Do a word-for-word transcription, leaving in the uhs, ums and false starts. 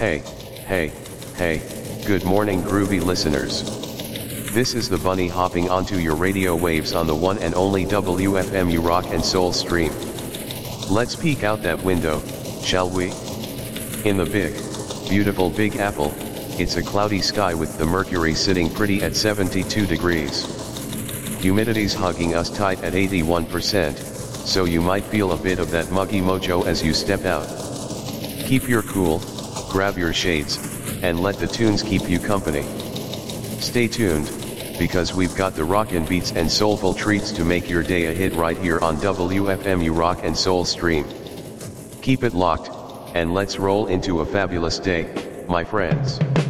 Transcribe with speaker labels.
Speaker 1: Hey, hey, hey, good morning groovy listeners. This is the bunny hopping onto your radio waves on the one and only W F M U Rock and Soul stream. Let's peek out that window, shall we? In the big, beautiful Big Apple, it's a cloudy sky with the mercury sitting pretty at seventy-two degrees. Humidity's hugging us tight at eighty-one percent, so you might feel a bit of that muggy mojo as you step out. Keep your cool, grab your shades, and let the tunes keep you company. Stay tuned, because we've got the rockin' beats and soulful treats to make your day a hit right here on W F M U Rock and Soul stream. Keep it locked, and let's roll into a fabulous day, my friends.